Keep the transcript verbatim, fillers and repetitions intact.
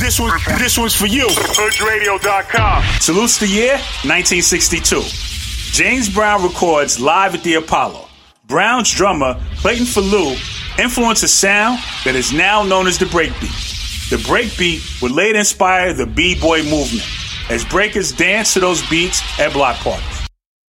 This one, this one's for you. Hood Radio dot com. Salutes the year, nineteen sixty-two. James Brown records live at the Apollo. Brown's drummer, Clayton Falou, influenced a sound that is now known as the breakbeat. The breakbeat would later inspire the B-boy movement, as breakers danced to those beats at block parties.